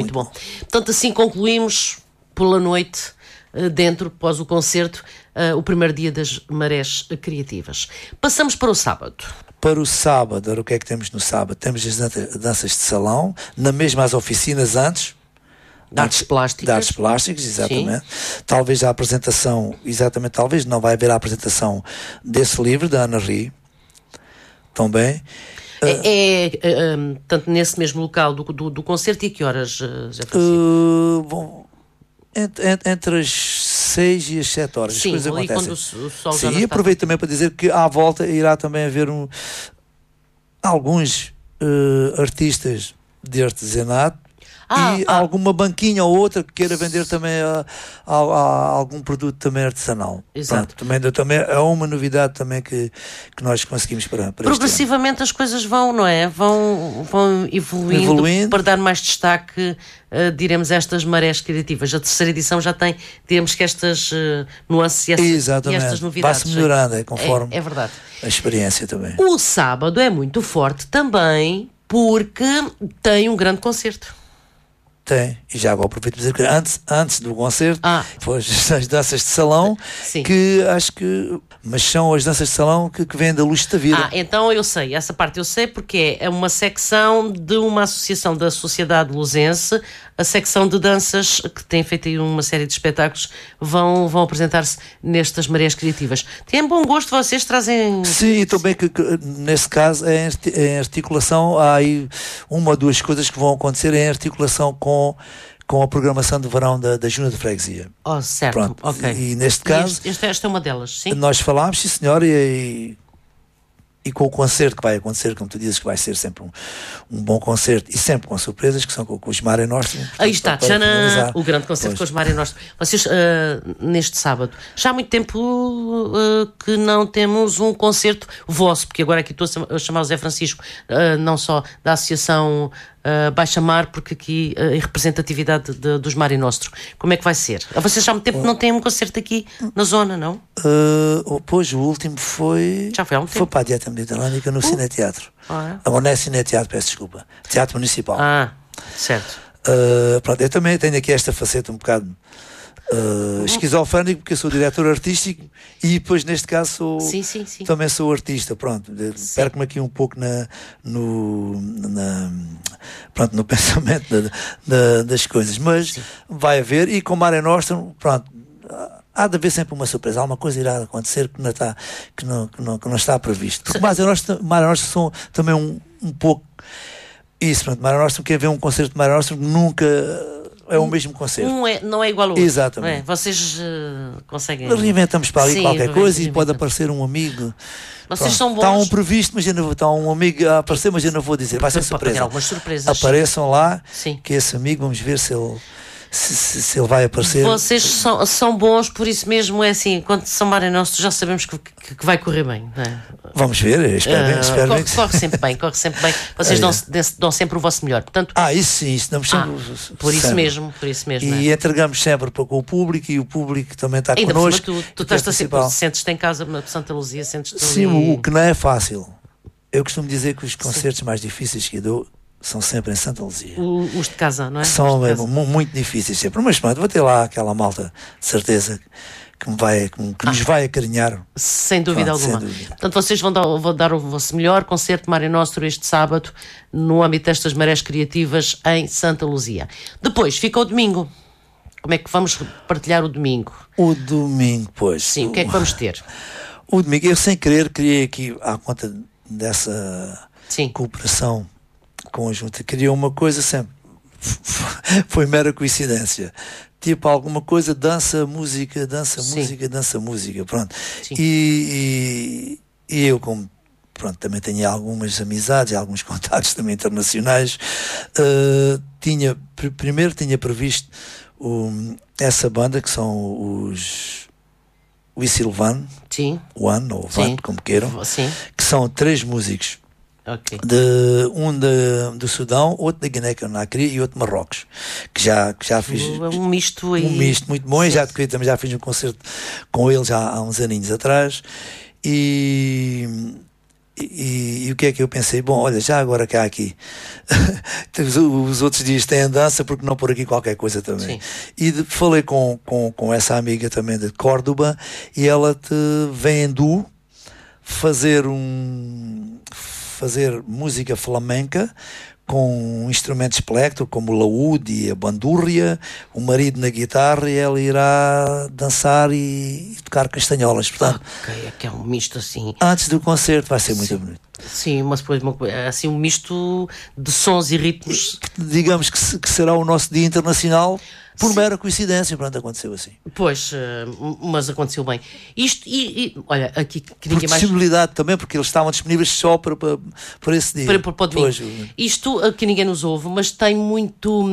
muito bom. Portanto, assim concluímos pela noite, dentro, após o concerto, o primeiro dia das Marés Criativas. Passamos para o sábado. Para o sábado, o que é que temos no sábado? Temos as danças de salão, na mesma as oficinas antes. De artes plásticas. De artes plásticas, exatamente. Sim. Talvez a apresentação, exatamente, talvez não vai haver a apresentação desse livro, da Ana Ri. Também. Tanto nesse mesmo local do concerto, e a que horas, José Francisco? Bom, entre as 6 e as 7 horas. Sim, as coisas ali acontecem. quando o sol Sim, e aproveito também para dizer que à volta irá também haver alguns artistas de artesanato e alguma banquinha ou outra que queira vender também algum produto também artesanal. Exato. Pronto, também é uma novidade também que nós conseguimos para progressivamente as coisas vão, não é? Vão evoluindo para dar mais destaque, diremos, a estas marés criativas. A terceira edição já tem, diremos, que estas nuances e estas novidades. Vai-se melhorando, conforme é verdade. A experiência também. O sábado é muito forte também porque tem um grande concerto. Tem, e já agora aproveito para dizer que antes do concerto, depois as danças de salão, sim, que acho que, mas são as danças de salão que vêm da Luz da Vida. Então eu sei, essa parte eu sei, porque é uma secção de uma associação da Sociedade Luzense, a secção de danças, que tem feito aí uma série de espetáculos, vão apresentar-se nestas marés criativas. Tem bom gosto, vocês trazem... Sim, e também que nesse caso é em articulação, há aí uma ou duas coisas que vão acontecer em articulação com a programação de verão da Junta de Freguesia. Certo, pronto. Ok. E neste caso... Esta é uma delas, sim? Nós falámos, sim senhor, e com o concerto que vai acontecer, como tu dizes, que vai ser sempre um bom concerto, e sempre com surpresas, que são com os Mare Nostrum. Aí está, o grande concerto com os Mare Nostrum. Vocês, neste sábado, já há muito tempo que não temos um concerto vosso, porque agora aqui estou a chamar o Zé Francisco, não só da Associação Baixa Mar, porque aqui a representatividade dos Mare Nostrum. Como é que vai ser? Vocês já há muito tempo que não têm um concerto aqui na zona, não? Pois, o último foi... Já foi há um tempo. Foi para a Dieta Mediterrânea no Cineteatro. Não é Cineteatro, peço desculpa. Teatro Municipal. Certo. Pronto, eu também tenho aqui esta faceta um bocado esquizofrénico, porque eu sou diretor artístico e depois neste caso também sou artista. Pronto, perco-me aqui um pouco no pensamento das coisas, mas vai haver, e com Mare Nostrum, pronto, há de haver sempre uma surpresa, alguma coisa irá acontecer que não está previsto, porque Mare Nostrum são também um pouco isso. Pronto, Mare Nostrum, quer ver um concerto de Mare Nostrum, nunca é o mesmo concerto. Não é igual ao outro. Exatamente. Vocês conseguem... Reinventamos para ali qualquer coisa e pode aparecer um amigo. Vocês são bons. Está um previsto, mas está um amigo a aparecer, mas eu não vou dizer. Vai ser surpresa. Algumas surpresas. Apareçam lá, que esse amigo, vamos ver se ele vai aparecer. Vocês são bons, por isso mesmo é assim, quando são Mare Nostrum já sabemos que vai correr bem, não é? Vamos ver, espero bem. Corre sempre bem. Vocês dão sempre o vosso melhor. Portanto, isso sim, damos sempre. Por isso mesmo. E entregamos sempre para o público, e o público também está connosco. Tu estás sentes-te em casa na Santa Luzia, sentes-te sim, o que não é fácil. Eu costumo dizer que os concertos mais difíceis que eu dou são sempre em Santa Luzia. Os de casa, não é? São muito difíceis sempre. Mas pronto, vou ter lá aquela malta, de certeza, que nos vai acarinhar. Sem dúvida alguma. Portanto, vocês vão dar o vosso melhor concerto de Mare Nostrum este sábado, no âmbito destas marés criativas em Santa Luzia. Depois, fica o domingo. Como é que vamos partilhar o domingo? O domingo, pois. Sim, o que é que vamos ter? O domingo, eu sem querer criei aqui, à conta dessa cooperação conjunta, criou uma coisa sempre. Foi mera coincidência. Tipo alguma coisa, dança, música, pronto. E eu, como também tenho algumas amizades, alguns contatos também internacionais, primeiro tinha previsto essa banda, que são os Wissilvan, One ou Van, como queiram, que são 3 músicos. Do Sudão, outro da Guiné-Conakry e outro de Marrocos, que já fiz um misto aí. Um misto muito bom. Também já fiz um concerto com eles há uns aninhos atrás, e E o que é que eu pensei? Bom, olha, já agora cá aqui os outros dias têm dança, porque não por aqui qualquer coisa também. Sim. E falei com essa amiga também de Córdoba, e ela vem em duo fazer música flamenca com instrumentos espectro, como o laúde e a bandúrria, o marido na guitarra, e ela irá dançar e tocar castanholas. Portanto, é que é um misto assim. Antes do concerto vai ser muito bonito. Sim, mas depois assim um misto de sons e ritmos. Digamos que será o nosso dia internacional. Por mera coincidência, pronto, aconteceu assim. Pois, mas aconteceu bem. Isto, olha, aqui que ninguém mais... Possibilidade também, porque eles estavam disponíveis só para esse dia. Para domingo. Isto aqui ninguém nos ouve, mas tem muito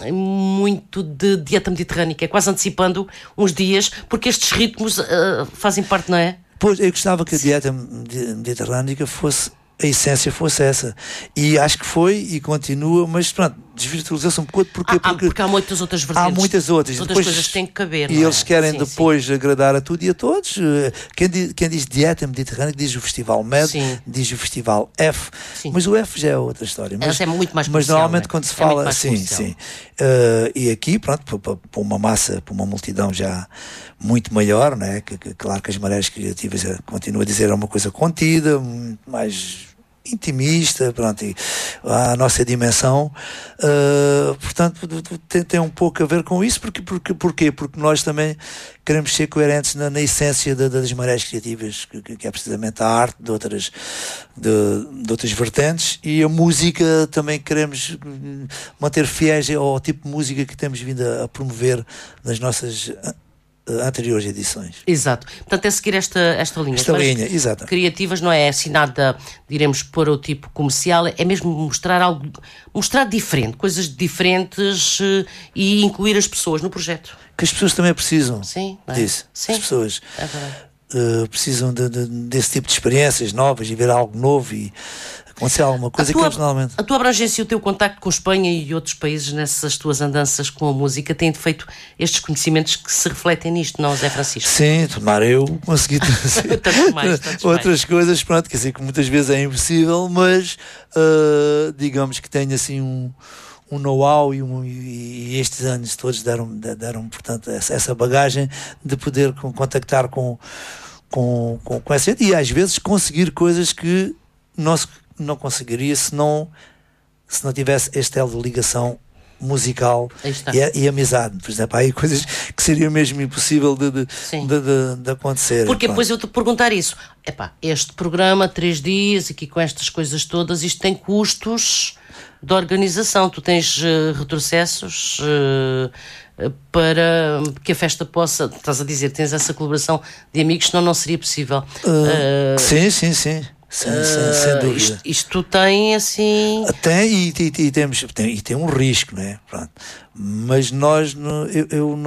de dieta mediterrânica, é quase antecipando uns dias, porque estes ritmos fazem parte, não é? Pois, eu gostava que a dieta mediterrânica fosse... A essência fosse essa, e acho que foi e continua, mas pronto, desvirtualizou-se um pouco porque há muitas outras vertentes. Há muitas outras. Outras coisas que têm que caber. E eles querem depois agradar a tudo e a todos. Quem diz dieta mediterrânea diz o Festival MED, diz o Festival F, mas o F já é outra história. Mas é muito mais mas normalmente quando se fala sim. E aqui, pronto, para uma massa, para uma multidão já muito maior, né? Claro que as marés criativas, continuo a dizer, é uma coisa contida, mais intimista, pronto, e a nossa dimensão, portanto tem um pouco a ver com isso. Porquê? Porque nós também queremos ser coerentes na essência das marés criativas, que é precisamente a arte de outras vertentes, e a música também queremos manter fiéis ao tipo de música que temos vindo a promover nas nossas anteriores edições. Exato. Portanto, é seguir esta linha. Esta linha, exato. Criativas não é assim nada, diremos, para o tipo comercial, é mesmo mostrar diferente, coisas diferentes, e incluir as pessoas no projeto. Que as pessoas também precisam disso. Sim. As pessoas precisam desse tipo de experiências novas, e ver algo novo e acontecer alguma coisa que originalmente... A tua abrangência e o teu contacto com a Espanha e outros países nessas tuas andanças com a música têm feito estes conhecimentos que se refletem nisto, não, Zé Francisco? Sim, tomara eu consegui trazer outras coisas, pronto, quer dizer que muitas vezes é impossível, mas digamos que tenho assim um know-how e estes anos todos deram portanto, essa bagagem de poder contactar com essa gente, e às vezes conseguir coisas que não conseguiria se não tivesse este elo de ligação musical e amizade. Por exemplo, há aí coisas que seria mesmo impossível de acontecer. Porque depois eu te perguntar isso, este programa, 3 dias, aqui com estas coisas todas, isto tem custos de organização, tu tens retrocessos para que a festa possa, estás a dizer, tens essa colaboração de amigos, senão não seria possível. Sim. Sem dúvida. Isto tem assim... Tem e tem um risco, né? Pronto. Mas eu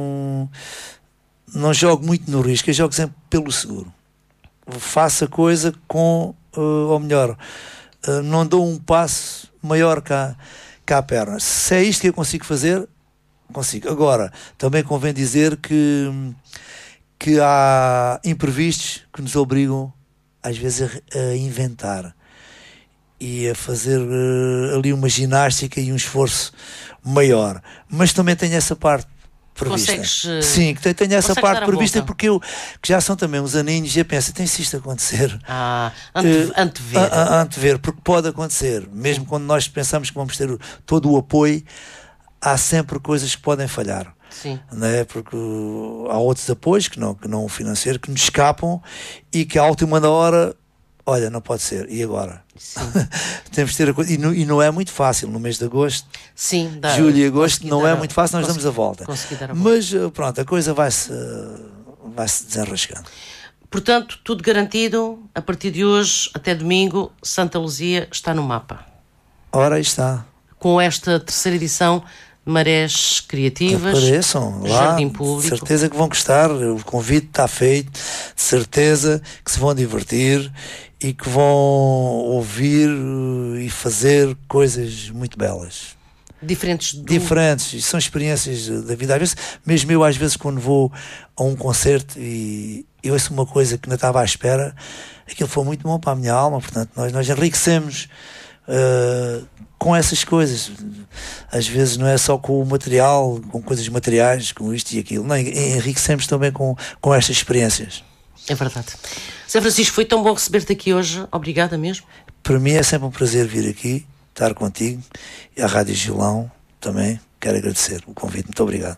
não jogo muito no risco, eu jogo sempre pelo seguro. Faço a coisa ou melhor, não dou um passo maior cá a perna. Se é isto que eu consigo fazer, consigo. Agora, também convém dizer que há imprevistos que nos obrigam às vezes a inventar e a fazer ali uma ginástica e um esforço maior, mas também tenho essa parte prevista. Sim, que tenho essa parte prevista, porque que já são também uns aninhos, já penso, tem se isto acontecer. Antever, porque pode acontecer, mesmo quando nós pensamos que vamos ter todo o apoio, há sempre coisas que podem falhar. Sim. Não é? Porque há outros apoios que não o financeiro, que nos escapam, e que à última da hora, olha, não pode ser, e agora? Temos de ter a coisa, e não é muito fácil no mês de agosto. Sim, julho e agosto não é muito fácil, nós damos a volta. Mas pronto, a coisa vai-se desenrascando. Portanto, tudo garantido, a partir de hoje até domingo, Santa Luzia está no mapa. Ora, aí está. Com esta terceira edição, Marés Criativas, apareçam lá, Jardim Público. De certeza que vão gostar, o convite está feito, de certeza que se vão divertir e que vão ouvir e fazer coisas muito belas. Diferentes, são experiências da vida. Às vezes, mesmo eu, quando vou a um concerto e eu ouço uma coisa que não estava à espera, aquilo foi muito bom para a minha alma. Portanto, nós enriquecemos com essas coisas. Às vezes não é só com o material, com coisas materiais, com isto e aquilo, não, enriquecemos também com estas experiências. É verdade. Zé Francisco, foi tão bom receber-te aqui hoje. Obrigada mesmo. Para mim é sempre um prazer vir aqui, estar contigo, e à Rádio Gilão também quero agradecer o convite. Muito obrigado.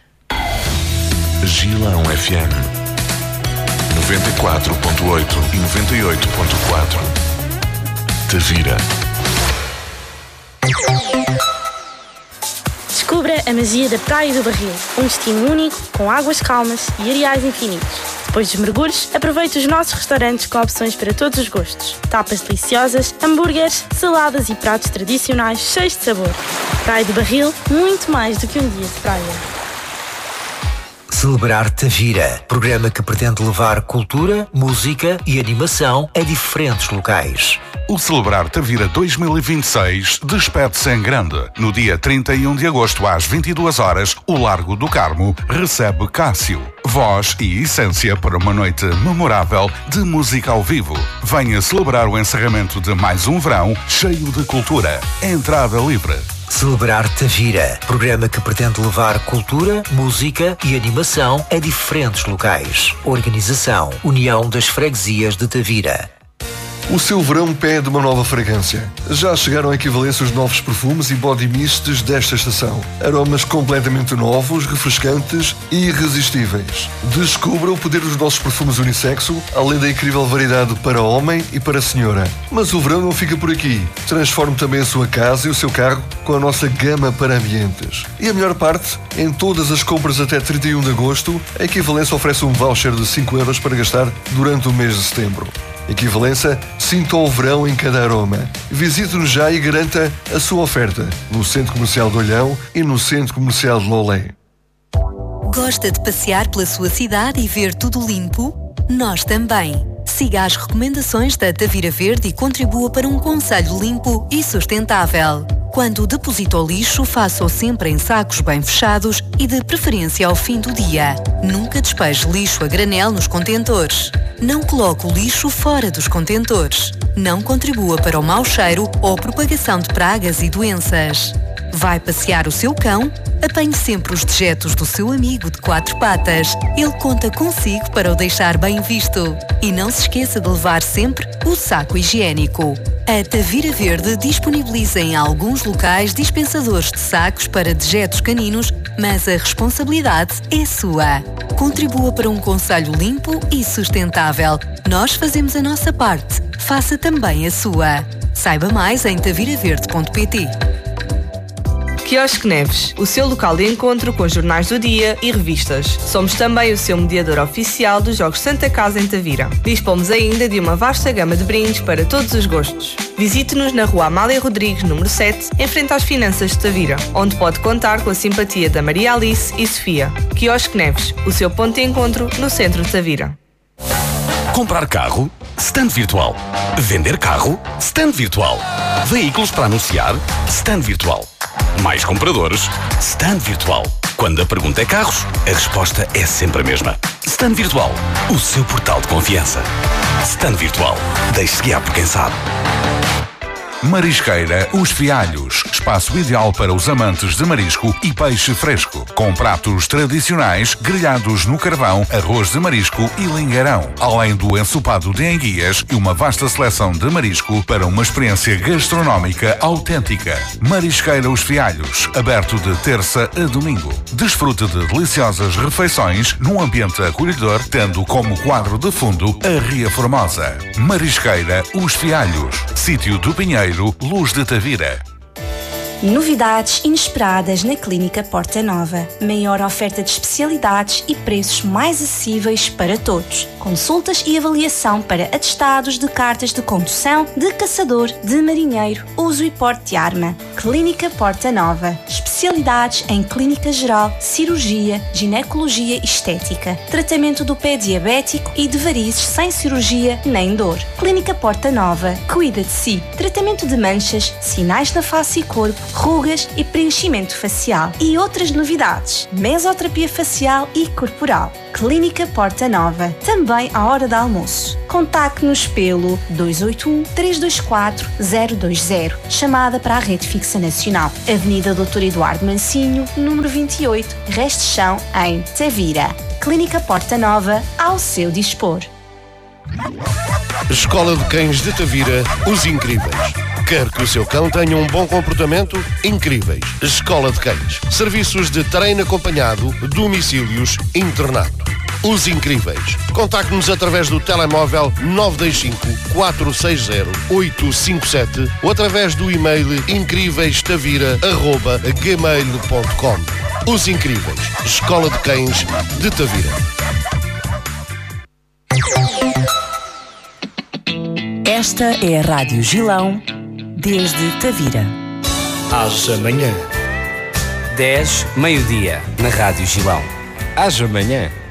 Gilão FM 94.8 e 98.4 Tavira. Descubra a magia da Praia do Barril, um destino único, com águas calmas e areais infinitos. Depois dos mergulhos, aproveite os nossos restaurantes com opções para todos os gostos. Tapas deliciosas, hambúrgueres, saladas e pratos tradicionais cheios de sabor. Praia do Barril, muito mais do que um dia de praia. Celebrar Tavira, programa que pretende levar cultura, música e animação a diferentes locais. O Celebrar Tavira 2026 despede-se em grande. No dia 31 de agosto, às 22 horas, o Largo do Carmo recebe Cássio, voz e essência para uma noite memorável de música ao vivo. Venha celebrar o encerramento de mais um verão cheio de cultura. Entrada livre. Celebrar Tavira, programa que pretende levar cultura, música e animação a diferentes locais. Organização: União das Freguesias de Tavira. O seu verão pede uma nova fragrância. Já chegaram à equivalência os novos perfumes e body mists desta estação. Aromas completamente novos, refrescantes e irresistíveis. Descubra o poder dos nossos perfumes unissexo, além da incrível variedade para homem e para senhora. Mas o verão não fica por aqui. Transforme também a sua casa e o seu carro com a nossa gama para ambientes. E a melhor parte, em todas as compras até 31 de agosto, a equivalência oferece um voucher de 5 euros para gastar durante o mês de setembro. Equivalência, sinta o verão em cada aroma. Visite-nos já e garanta a sua oferta no Centro Comercial de Olhão e no Centro Comercial de Lolé. Gosta de passear pela sua cidade e ver tudo limpo? Nós também. Siga as recomendações da Tavira Verde e contribua para um concelho limpo e sustentável. Quando deposita o lixo, faça-o sempre em sacos bem fechados e de preferência ao fim do dia. Nunca despeje lixo a granel nos contentores. Não coloque o lixo fora dos contentores. Não contribua para o mau cheiro ou propagação de pragas e doenças. Vai passear o seu cão? Apanhe sempre os dejetos do seu amigo de 4 patas. Ele conta consigo para o deixar bem visto. E não se esqueça de levar sempre o saco higiênico. A Tavira Verde disponibiliza em alguns locais dispensadores de sacos para dejetos caninos, mas a responsabilidade é sua. Contribua para um concelho limpo e sustentável. Nós fazemos a nossa parte. Faça também a sua. Saiba mais em taviraverde.pt. Quiosque Neves, o seu local de encontro com jornais do dia e revistas. Somos também o seu mediador oficial dos Jogos Santa Casa em Tavira. Dispomos ainda de uma vasta gama de brindes para todos os gostos. Visite-nos na Rua Amália Rodrigues, número 7, em frente às Finanças de Tavira, onde pode contar com a simpatia da Maria Alice e Sofia. Quiosque Neves, o seu ponto de encontro no centro de Tavira. Comprar carro? Stand virtual. Vender carro? Stand virtual. Veículos para anunciar? Stand virtual. Mais compradores? Stand virtual. Quando a pergunta é carros, a resposta é sempre a mesma. Stand virtual. O seu portal de confiança. Stand virtual. Deixe-se guiar por quem sabe. Marisqueira Os Fialhos, espaço ideal para os amantes de marisco e peixe fresco, com pratos tradicionais, grelhados no carvão, arroz de marisco e lingueirão, além do ensopado de enguias e uma vasta seleção de marisco para uma experiência gastronómica autêntica. Marisqueira Os Fialhos, aberto de terça a domingo. Desfrute de deliciosas refeições num ambiente acolhedor, tendo como quadro de fundo a Ria Formosa. Marisqueira Os Fialhos, sítio do Pinheiro, Luz de Tavira. Novidades inesperadas na Clínica Porta Nova. Maior oferta de especialidades e preços mais acessíveis para todos. Consultas e avaliação para atestados de cartas de condução, de caçador, de marinheiro, uso e porte de arma. Clínica Porta Nova. Especialidades em clínica geral, cirurgia, ginecologia e estética. Tratamento do pé diabético e de varizes sem cirurgia nem dor. Clínica Porta Nova. Cuida de si. Tratamento de manchas, sinais na face e corpo, rugas e preenchimento facial. E outras novidades: mesoterapia facial e corporal. Clínica Porta Nova, também à hora de almoço. Contacte-nos pelo 281-324-020, chamada para a Rede Fixa Nacional. Avenida Dr. Eduardo Mancinho, número 28, Resto Chão, em Tavira. Clínica Porta Nova, ao seu dispor. Escola de Cães de Tavira, os Incríveis. Quer que o seu cão tenha um bom comportamento? Incríveis. Escola de Cães. Serviços de treino acompanhado, domicílios, internato. Os Incríveis. Contacte-nos através do telemóvel 925-460-857 ou através do e-mail incríveis.tavira@gmail.com. Os Incríveis. Escola de Cães de Tavira. Esta é a Rádio Gilão, desde Tavira. Haja amanhã. 10, meio-dia, na Rádio Gilão. Haja amanhã.